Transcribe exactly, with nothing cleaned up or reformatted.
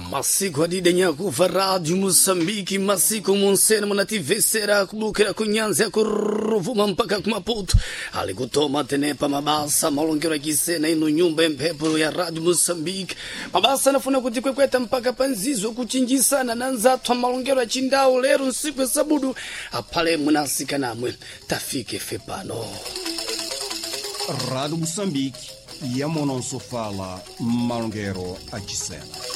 masiku adidenya kuva Rádio Moçambique, masiku monsene munativesera kubukira kunyanza kuruvuma mpaka kumaputo ali kutoma tenepa mabasa malongero akisena ino nyumba empepo ya Rádio Moçambique. Mabasa nafuna kuti kwekweta mpaka panzizo kuchinjisana na nzathu malongero achindao lero nsiku sabudu apale munasika namwe tafike fepano. Rádio Moçambique, e a Mononso fala malongero achisena.